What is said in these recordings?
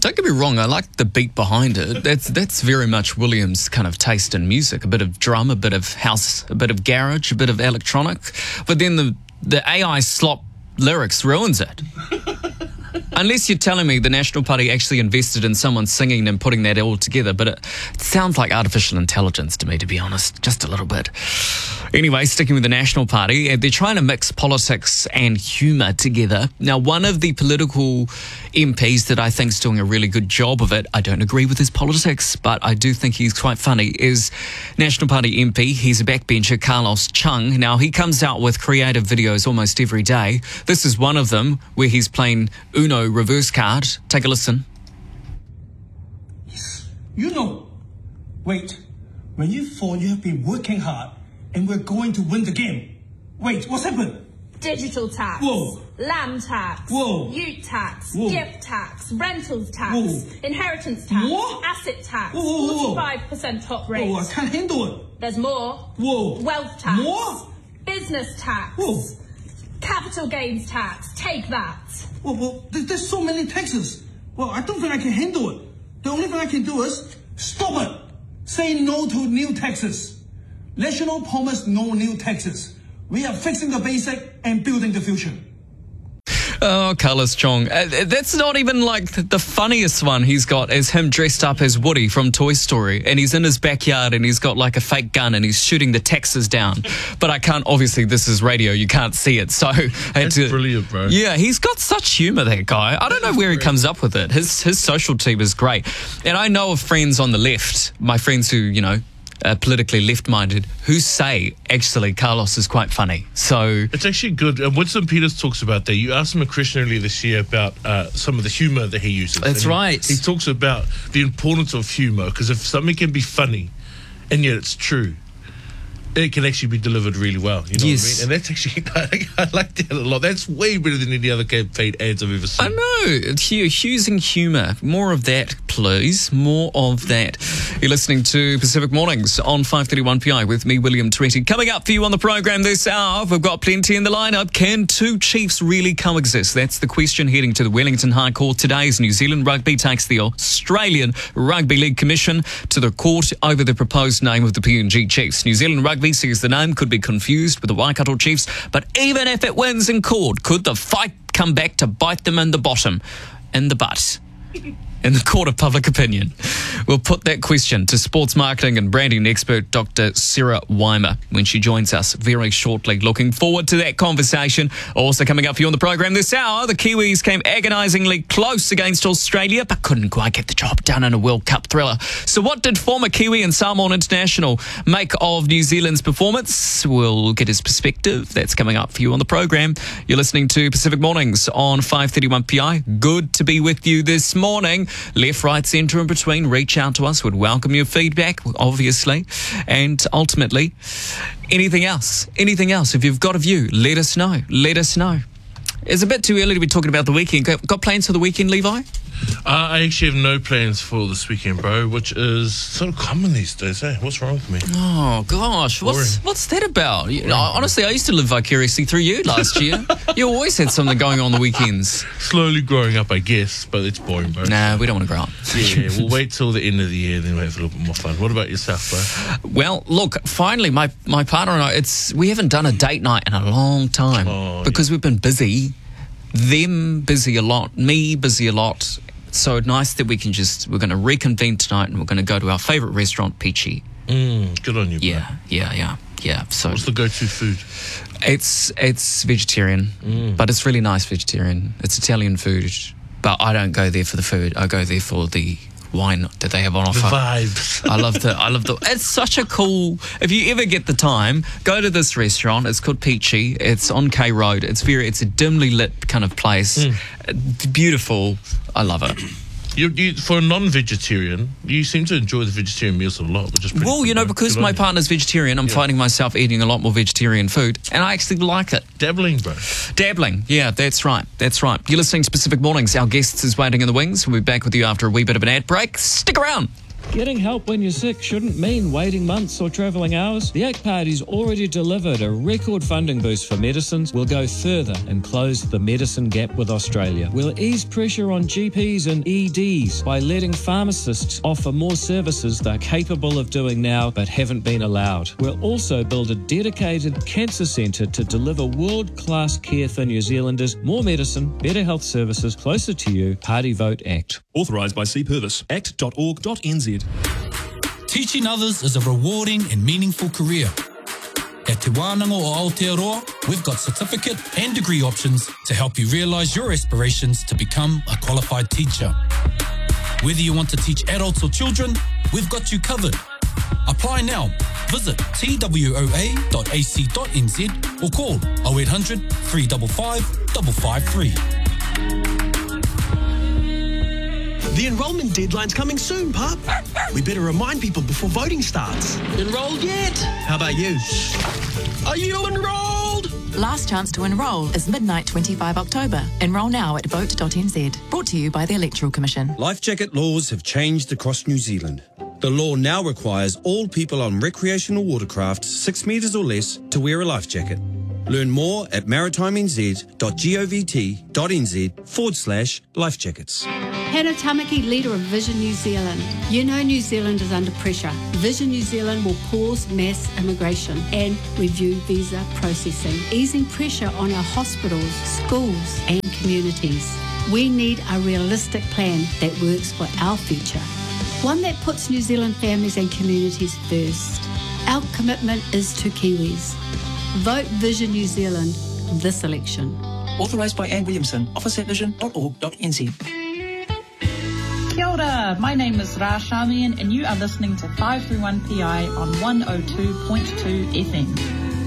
don't get me wrong, I like the beat behind it. That's very much William's kind of taste in music. A bit of drum, a bit of house, a bit of garage, a bit of electronic. But then the AI slop lyrics ruins it. Unless you're telling me the National Party actually invested in someone singing and putting that all together, but it sounds like artificial intelligence to me, to be honest, just a little bit. Anyway, sticking with the National Party, they're trying to mix politics and humour together. Now, one of the political MPs that I think is doing a really good job of it, I don't agree with his politics, but I do think he's quite funny, is National Party MP. He's a backbencher, Carlos Chung. Now, he comes out with creative videos almost every day. This is one of them where he's playing Uno reverse card. Take a listen. Wait, when you thought you have been working hard and we're going to win the game. Wait, what's happened? Digital tax. Whoa. Land tax. Whoa. Ute tax. Whoa. Gift tax. Rentals tax. Whoa. Inheritance tax. What? Asset tax. Whoa. 45% top rate. Oh, I can't handle it. There's more. Whoa. Wealth tax. More? Business tax. Whoa. Capital gains tax. Take that. Well, there's so many taxes. Well, I don't think I can handle it. The only thing I can do is stop it. Say no to new taxes. National promise no new taxes. We are fixing the basic and building the future. Oh, Carlos Chung. That's not even like the funniest one he's got is him dressed up as Woody from Toy Story, and he's in his backyard and he's got like a fake gun and he's shooting the taxes down. But I can't, obviously this is radio, you can't see it. So That's brilliant, bro. Yeah, he's got such humour, that guy. I don't know where he comes up with it. His social team is great. And I know of friends on the left, my friends who, politically left-minded, who say, actually, Carlos is quite funny. So it's actually good. And Winston Peters talks about that. You asked him a question earlier this year about some of the humour that he uses. That's right. He talks about the importance of humour, because if something can be funny and yet it's true, it can actually be delivered really well. You know what I mean? And that's actually, I like that a lot. That's way better than any other campaign ads I've ever seen. I know. It's using humour. More of that, please. More of that. You're listening to Pacific Mornings on 531 PI with me, William Tweety. Coming up for you on the program this hour, we've got plenty in the lineup. Can two chiefs really coexist? That's the question heading to the Wellington High Court today as New Zealand Rugby takes the Australian Rugby League Commission to the court over the proposed name of the PNG Chiefs. New Zealand Rugby says the name could be confused with the Waikato Chiefs, but even if it wins in court, could the fight come back to bite them in the butt? In the court of public opinion? We'll put that question to sports marketing and branding expert Dr. Sarah Weimer when she joins us very shortly. Looking forward to that conversation. Also coming up for you on the program this hour, the Kiwis came agonisingly close against Australia but couldn't quite get the job done in a World Cup thriller. So what did former Kiwi and Samoan international make of New Zealand's performance? We'll get his perspective. That's coming up for you on the program. You're listening to Pacific Mornings on 531 PI. Good to be with you this morning. Left, right, centre and between, reach out to us. Would welcome your feedback, obviously. And ultimately, anything else. If you've got a view, let us know. It's a bit too early to be talking about the weekend. Got plans for the weekend, Levi? I actually have no plans for this weekend, bro, which is so common these days, eh? What's wrong with me? Oh, gosh. What's that about? Honestly, I used to live vicariously through you last year. You always had something going on the weekends. Slowly growing up, I guess, but it's boring, bro. Nah, we don't want to grow up. Yeah, we'll wait till the end of the year, then we'll have a little bit more fun. What about yourself, bro? Well, look, finally, my partner and I, we haven't done a date night in a long time because we've been busy. Them busy a lot, me busy a lot. So nice that we're going to reconvene tonight and we're going to go to our favourite restaurant, Peachy. Good on you, bro. Yeah. So what's the go-to food? It's vegetarian, but it's really nice vegetarian. It's Italian food, but I don't go there for the food. I go there for the wine that they have on offer. The vibes. I love the. It's such a cool. If you ever get the time, go to this restaurant. It's called Peachy. It's on K Road. It's a dimly lit kind of place. Beautiful. I love it. You, for a non-vegetarian, you seem to enjoy the vegetarian meals a lot, which is pretty cool, because my partner's vegetarian, I'm finding myself eating a lot more vegetarian food, and I actually like it. Dabbling, bro. Dabbling, yeah, that's right. You're listening to Pacific Mornings. Our guest is waiting in the wings. We'll be back with you after a wee bit of an ad break. Stick around. Getting help when you're sick shouldn't mean waiting months or travelling hours. The ACT Party's already delivered a record funding boost for medicines. We'll go further and close the medicine gap with Australia. We'll ease pressure on GPs and EDs by letting pharmacists offer more services they're capable of doing now but haven't been allowed. We'll also build a dedicated cancer centre to deliver world-class care for New Zealanders. More medicine, better health services, closer to you. Party Vote ACT. Authorised by C. Purvis. act.org.nz. Teaching others is a rewarding and meaningful career. At Te Wānanga o Aotearoa, we've got certificate and degree options to help you realise your aspirations to become a qualified teacher. Whether you want to teach adults or children, we've got you covered. Apply now. Visit twoa.ac.nz or call 0800 355 553. The enrolment deadline's coming soon, Pup. We better remind people before voting starts. Enrolled yet? How about you? Are you enrolled? Last chance to enrol is midnight 25 October. Enrol now at vote.nz. Brought to you by the Electoral Commission. Life jacket laws have changed across New Zealand. The law now requires all people on recreational watercraft 6 metres or less to wear a life jacket. Learn more at maritimenz.govt.nz/life jackets. Hannah Tamaki, leader of Vision New Zealand. You know New Zealand is under pressure. Vision New Zealand will pause mass immigration and review visa processing, easing pressure on our hospitals, schools and communities. We need a realistic plan that works for our future. One that puts New Zealand families and communities first. Our commitment is to Kiwis. Vote Vision New Zealand this election. Authorised by Anne Williamson. Office at vision.org.nz. Kia ora, my name is Ra Shamian and you are listening to 531PI on 102.2 FM.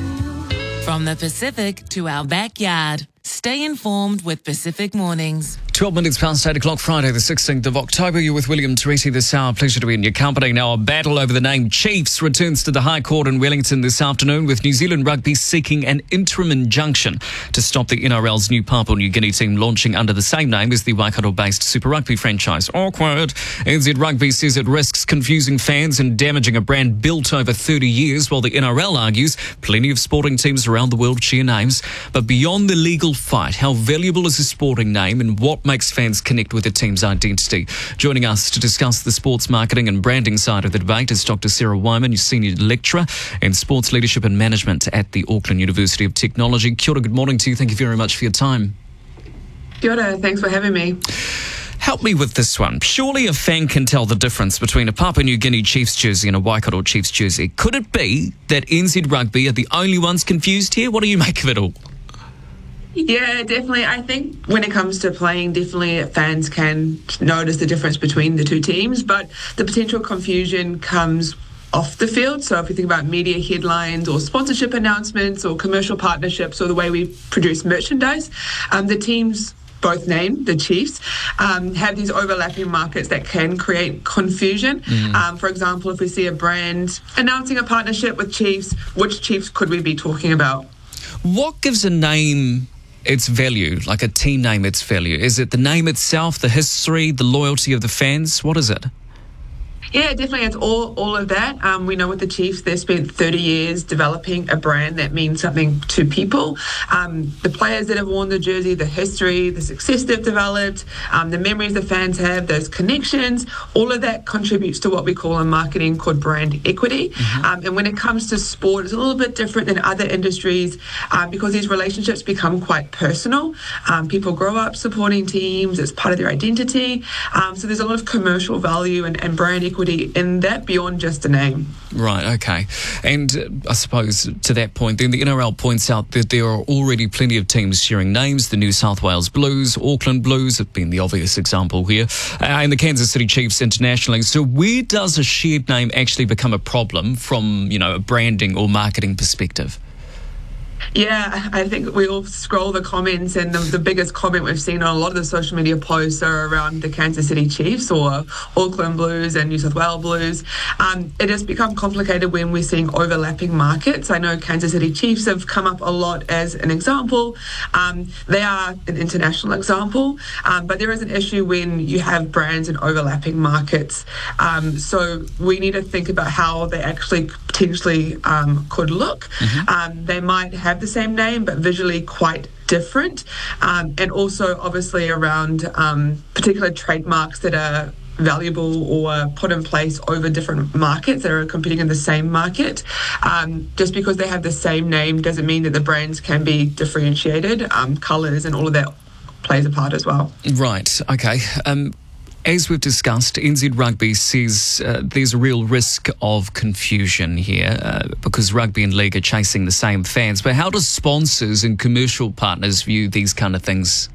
From the Pacific to our backyard, stay informed with Pacific Mornings. 12 minutes past 8 o'clock, Friday the 16th of October. You're with William Teresi this hour. Pleasure to be in your company. Now, a battle over the name Chiefs returns to the High Court in Wellington this afternoon, with New Zealand Rugby seeking an interim injunction to stop the NRL's new Papua New Guinea team launching under the same name as the Waikato-based Super Rugby franchise. Awkward. NZ Rugby says it risks confusing fans and damaging a brand built over 30 years, while the NRL argues plenty of sporting teams around the world share names. But beyond the legal fight, how valuable is a sporting name and what makes fans connect with a team's identity? Joining us to discuss the sports marketing and branding side of the debate is Dr. Sarah Wyman, who's Senior Lecturer in Sports Leadership and Management at the Auckland University of Technology. Kia ora, good morning to you. Thank you very much for your time. Kia ora, thanks for having me. Help me with this one. Surely a fan can tell the difference between a Papua New Guinea Chiefs jersey and a Waikato Chiefs jersey. Could it be that NZ Rugby are the only ones confused here? What do you make of it all? Yeah, definitely. I think when it comes to playing, definitely fans can notice the difference between the two teams, but the potential confusion comes off the field. So if you think about media headlines or sponsorship announcements or commercial partnerships or the way we produce merchandise, the teams both named, the Chiefs, have these overlapping markets that can create confusion. For example, if we see a brand announcing a partnership with Chiefs, which Chiefs could we be talking about? What gives a name its value, like a team name its value? Is it the name itself, the history, the loyalty of the fans? What is it? Yeah, definitely. It's all of that. We know with the Chiefs, they've spent 30 years developing a brand that means something to people. The players that have worn the jersey, the history, the success they've developed, the memories the fans have, those connections, all of that contributes to what we call in marketing called brand equity. And when it comes to sport, it's a little bit different than other industries because these relationships become quite personal. People grow up supporting teams. It's part of their identity. So there's a lot of commercial value and brand equity in that beyond just a name. Right, okay. And I suppose to that point, then the NRL points out that there are already plenty of teams sharing names. The New South Wales Blues, Auckland Blues have been the obvious example here, and the Kansas City Chiefs internationally. So where does a shared name actually become a problem from, a branding or marketing perspective? Yeah, I think we all scroll the comments, and the biggest comment we've seen on a lot of the social media posts are around the Kansas City Chiefs or Auckland Blues and New South Wales Blues. It has become complicated when we're seeing overlapping markets. I know Kansas City Chiefs have come up a lot as an example. They are an international example, but there is an issue when you have brands in overlapping markets. So we need to think about how they actually potentially could look. They might have the same name, but visually quite different. And also, obviously, around particular trademarks that are valuable or put in place over different markets that are competing in the same market. Just because they have the same name doesn't mean that the brands can be differentiated. Colours and all of that plays a part as well. Right, okay. As we've discussed, NZ Rugby says there's a real risk of confusion here because rugby and league are chasing the same fans. But how do sponsors and commercial partners view these kind of things?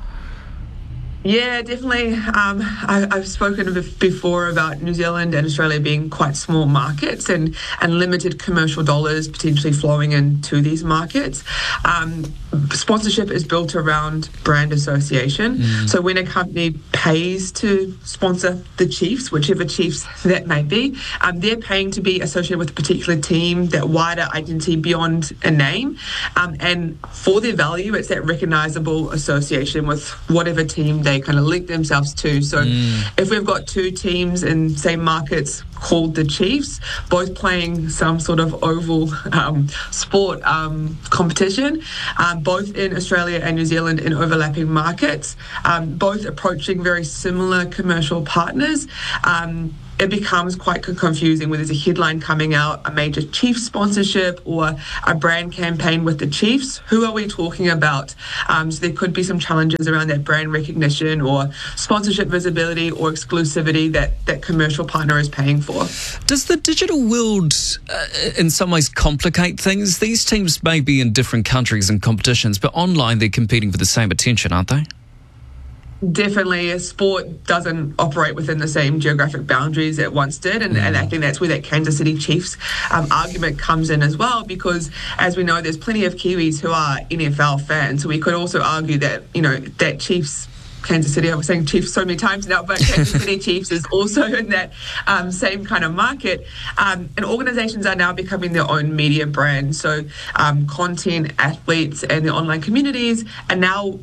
Yeah, definitely. I've spoken before about New Zealand and Australia being quite small markets and limited commercial dollars potentially flowing into these markets. Sponsorship is built around brand association. So when a company pays to sponsor the Chiefs, whichever Chiefs that may be, they're paying to be associated with a particular team, that wider identity beyond a name. And for their value, it's that recognisable association with whatever team they kind of link themselves to. So if we've got two teams in same markets called the Chiefs, both playing some sort of oval sport competition, both in Australia and New Zealand in overlapping markets, both approaching very similar commercial partners, it becomes quite confusing when there's a headline coming out, a major Chiefs sponsorship or a brand campaign with the Chiefs. Who are we talking about? So there could be some challenges around that brand recognition or sponsorship visibility or exclusivity that commercial partner is paying for. Does the digital world in some ways complicate things? These teams may be in different countries and competitions, but online they're competing for the same attention, aren't they? Definitely, sport doesn't operate within the same geographic boundaries it once did, and I think that's where that Kansas City Chiefs argument comes in as well, because as we know, there's plenty of Kiwis who are NFL fans, so we could also argue that, you know, that Chiefs Kansas City, I was saying Chiefs so many times now, but Kansas City Chiefs is also in that same kind of market. And organisations are now becoming their own media brand. So content, athletes and the online communities are now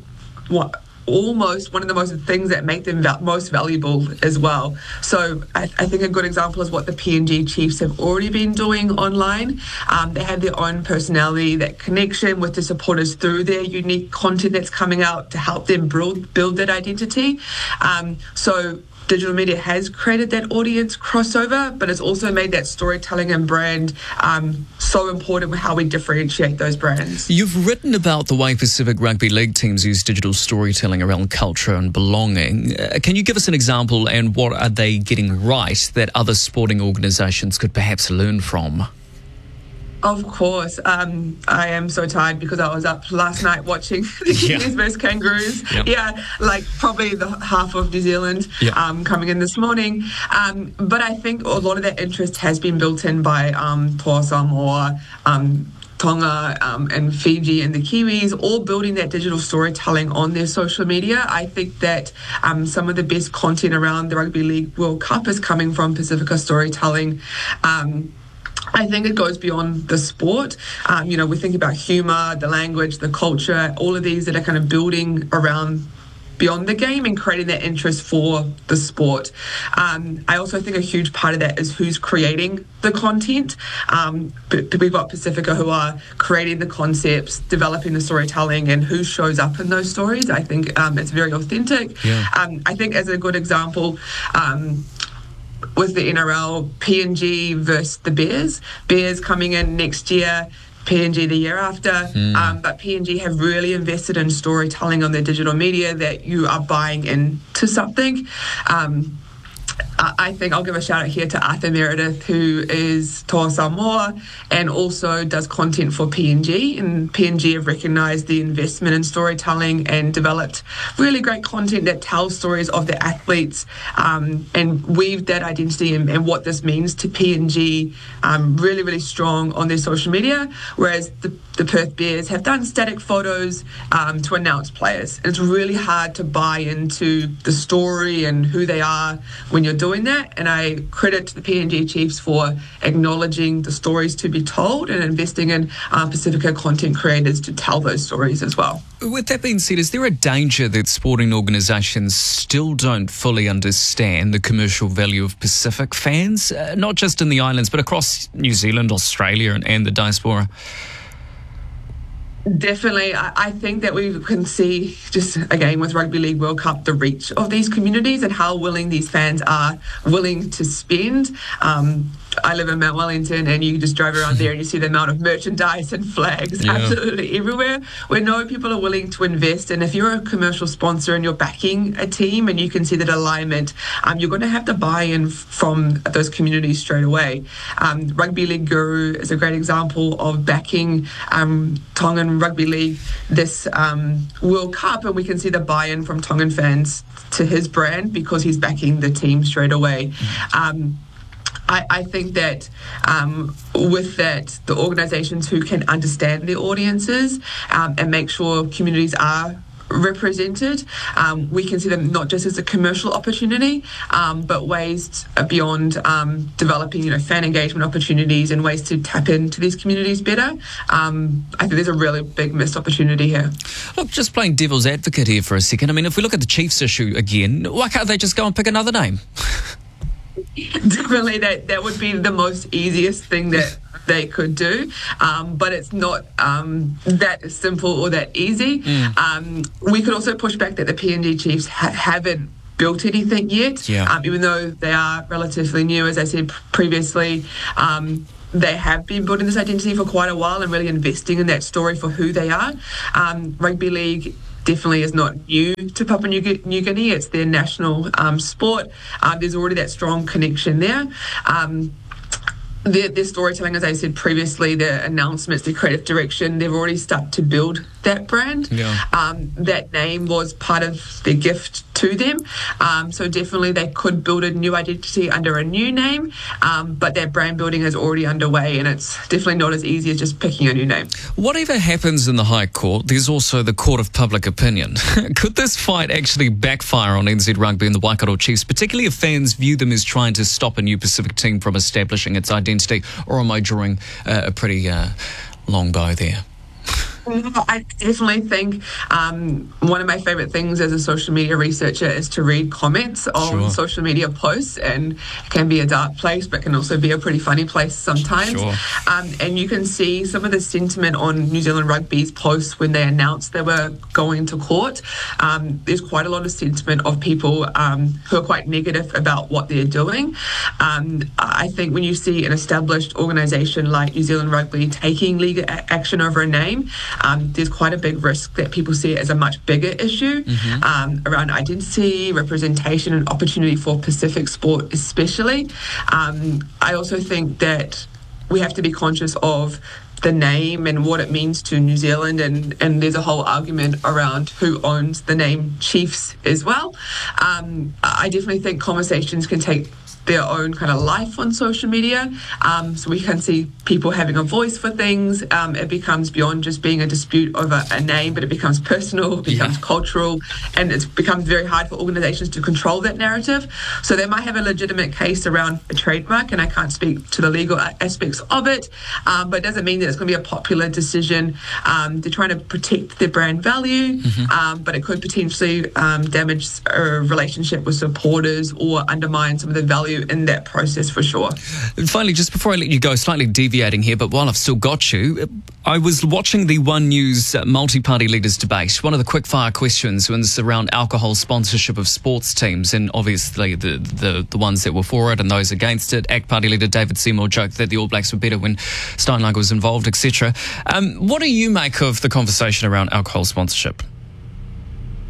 almost one of the most things that make them most valuable as well. So I think a good example is what the PNG Chiefs have already been doing online. They have their own personality, that connection with the supporters through their unique content that's coming out to help them build that identity. So digital media has created that audience crossover, but it's also made that storytelling and brand so important with how we differentiate those brands. You've written about the way Pacific Rugby League teams use digital storytelling around culture and belonging. Can you give us an example, and what are they getting right that other sporting organisations could perhaps learn from? Of course. I am so tired because I was up last night watching the Kiwis versus Kangaroos. Yeah, like probably the half of New Zealand coming in this morning. But I think a lot of that interest has been built in by Toa Samoa, Tonga and Fiji and the Kiwis, all building that digital storytelling on their social media. I think that some of the best content around the Rugby League World Cup is coming from Pacifica storytelling. I think it goes beyond the sport. You know, we think about humour, the language, the culture, all of these that are kind of building around beyond the game and creating that interest for the sport. I also think a huge part of that is who's creating the content. We've got Pacifica who are creating the concepts, developing the storytelling, and who shows up in those stories. I think it's very authentic. I think as a good example, with the NRL, PNG versus the Bears. Bears coming in next year, PNG the year after. But PNG have really invested in storytelling on their digital media that you are buying into something. I think I'll give a shout out here to Arthur Meredith, who is Toa Samoa and also does content for PNG. And PNG have recognised the investment in storytelling and developed really great content that tells stories of the athletes and weave that identity and what this means to PNG really, really strong on their social media. Whereas the Perth Bears have done static photos to announce players. And it's really hard to buy into the story and who they are when you're doing that. And I credit to the PNG Chiefs for acknowledging the stories to be told and investing in Pacifica content creators to tell those stories as well. With that being said, is there a danger that sporting organisations still don't fully understand the commercial value of Pacific fans, not just in the islands, but across New Zealand, Australia and the diaspora? Definitely. I think that we can see, just again with Rugby League World Cup, the reach of these communities and how willing these fans are willing to spend. I live in Mount Wellington, and you just drive around there and you see the amount of merchandise and flags absolutely everywhere. We know people are willing to invest, and if you're a commercial sponsor and you're backing a team and you can see that alignment, you're going to have to buy in from those communities straight away. Rugby League Guru is a great example of backing Tongan Rugby League this World Cup, and we can see the buy-in from Tongan fans to his brand because he's backing the team straight away. I think that with that, the organisations who can understand their audiences and make sure communities are represented, we can see them not just as a commercial opportunity, but ways beyond developing, fan engagement opportunities and ways to tap into these communities better. I think there's a really big missed opportunity here. Look, just playing devil's advocate here for a second. I mean, if we look at the Chiefs issue again, why can't they just go and pick another name? Definitely, that would be the most easiest thing that they could do, but it's not that simple or that easy. We could also push back that the PNG Chiefs haven't built anything yet, even though they are relatively new. As I said previously, they have been building this identity for quite a while and really investing in that story for who they are. Rugby League definitely is not new to Papua New Guinea. It's their national sport. There's already that strong connection there. Their storytelling, as I said previously, their announcements, their creative direction, they've already started to build that brand. That name was part of their gift to them. So definitely they could build a new identity under a new name, but that brand building is already underway, and it's definitely not as easy as just picking a new name. Whatever happens in the High Court, there's also the Court of Public Opinion. Could this fight actually backfire on NZ Rugby and the Waikato Chiefs, particularly if fans view them as trying to stop a new Pacific team from establishing its identity, or am I drawing a pretty long bow there? I definitely think one of my favourite things as a social media researcher is to read comments on social media posts, and it can be a dark place but can also be a pretty funny place sometimes. And you can see some of the sentiment on New Zealand Rugby's posts when they announced they were going to court. There's quite a lot of sentiment of people who are quite negative about what they're doing. I think when you see an established organisation like New Zealand Rugby taking legal action over a name, there's quite a big risk that people see it as a much bigger issue around identity, representation and opportunity for Pacific sport especially. I also think that we have to be conscious of the name and what it means to New Zealand, and there's a whole argument around who owns the name Chiefs as well. I definitely think conversations can take their own kind of life on social media, so we can see people having a voice for things. It becomes beyond just being a dispute over a name, but it becomes personal, it becomes cultural, and it's become very hard for organisations to control that narrative. So they might have a legitimate case around a trademark, and I can't speak to the legal aspects of it, but it doesn't mean that it's going to be a popular decision. They're trying to protect their brand value, but it could potentially damage a relationship with supporters or undermine some of the value in that process for sure. And finally, just before I let you go, slightly deviating here, but while I've still got you, I was watching the One News multi-party leaders debate. One of the quick-fire questions was around alcohol sponsorship of sports teams, and obviously the ones that were for it and those against it. ACT Party leader David Seymour joked that the All Blacks were better when Steinlager was involved, etc. What do you make of the conversation around alcohol sponsorship?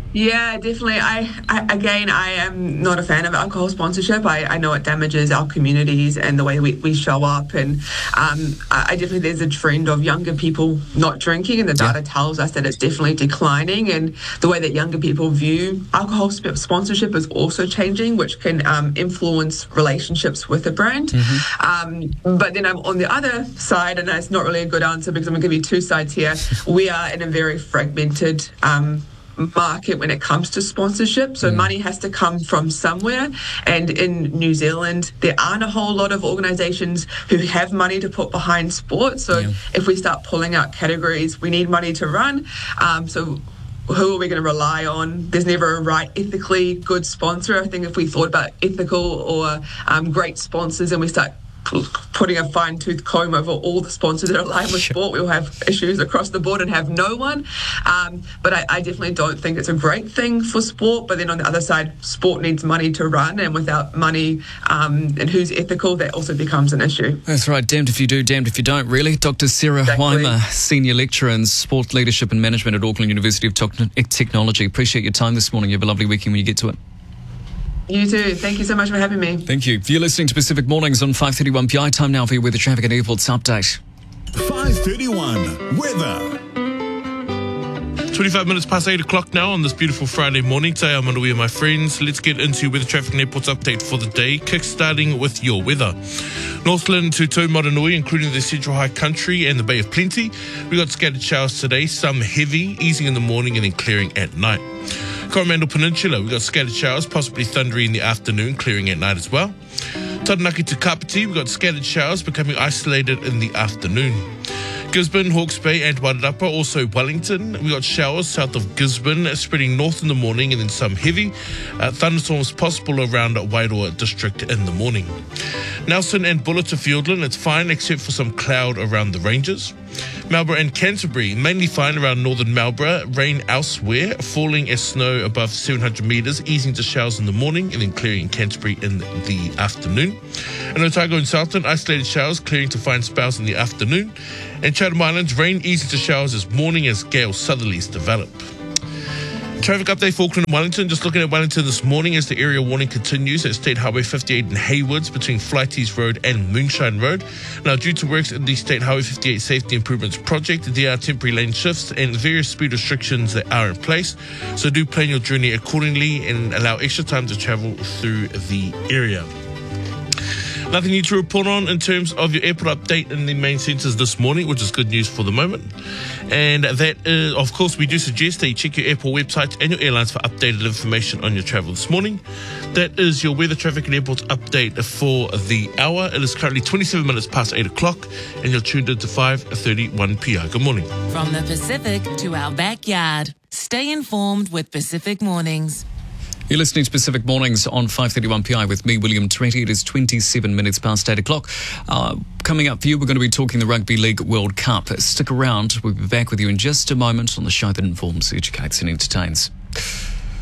Yeah, definitely. I am not a fan of alcohol sponsorship. I know it damages our communities and the way we show up. And I definitely, there's a trend of younger people not drinking, and the data tells us that it's definitely declining. And the way that younger people view alcohol sponsorship is also changing, which can influence relationships with a brand. But then I'm on the other side, and it's not really a good answer because I'm going to give you two sides here. We are in a very fragmented market when it comes to sponsorship, so money has to come from somewhere, and in New Zealand there aren't a whole lot of organisations who have money to put behind sport. So if we start pulling out categories, we need money to run, so who are we going to rely on? There's never a right ethically good sponsor. I think if we thought about ethical or great sponsors and we start putting a fine-tooth comb over all the sponsors that are aligned with sport, we'll have issues across the board and have no one. But I definitely don't think it's a great thing for sport. But then on the other side, sport needs money to run, and without money and who's ethical, that also becomes an issue. That's right. Damned if you do, damned if you don't, really. Dr. Sarah Weimer, Senior Lecturer in Sport Leadership and Management at Auckland University of Technology. Appreciate your time this morning. You have a lovely weekend when you get to it. You too. Thank you so much for having me. Thank you. You're listening to Pacific Mornings on 531 PI. Time now for your weather, traffic and airports update. 531 weather. 25 minutes past 8 o'clock now on this beautiful Friday morning. Today I'm underway, my friends. Let's get into weather, traffic and airports update for the day. Kick-starting with your weather. Northland to Taumaranui, including the Central High Country and the Bay of Plenty. We got scattered showers today, some heavy, easing in the morning and then clearing at night. Coromandel Peninsula, we got scattered showers, possibly thundery in the afternoon, clearing at night as well. Taranaki to Kapiti, we got scattered showers, becoming isolated in the afternoon. Gisborne, Hawke's Bay and Wairarapa, also Wellington. We got showers south of Gisborne, spreading north in the morning and then some heavy. Thunderstorms possible around Wairoa district in the morning. Nelson and Buller to Fiordland, it's fine except for some cloud around the ranges. Marlborough and Canterbury, mainly fine around northern Marlborough. Rain elsewhere, falling as snow above 700 metres, easing to showers in the morning and then clearing in Canterbury in the afternoon. And Otago and Southland, isolated showers, clearing to fine spells in the afternoon. And Chatham Islands, rain easing to showers this morning as gale southerlies develop. Traffic update for Auckland and Wellington. Just looking at Wellington this morning as the area warning continues at State Highway 58 in Haywoods between Flighties Road and Moonshine Road. Now, due to works in the State Highway 58 Safety Improvements Project, there are temporary lane shifts and various speed restrictions that are in place. So do plan your journey accordingly and allow extra time to travel through the area. Nothing new to report on in terms of your airport update in the main centres this morning, which is good news for the moment. And that is, of course, we do suggest that you check your airport website and your airlines for updated information on your travel this morning. That is your weather, traffic and airports update for the hour. It is currently 27 minutes past 8 o'clock and you're tuned into 531 PI. Good morning. From the Pacific to our backyard. Stay informed with Pacific Mornings. You're listening to Pacific Mornings on 531 PI with me, William Tretty. It is 27 minutes past 8 o'clock. Coming up for you, we're going to be talking the Rugby League World Cup. Stick around. We'll be back with you in just a moment on the show that informs, educates and entertains.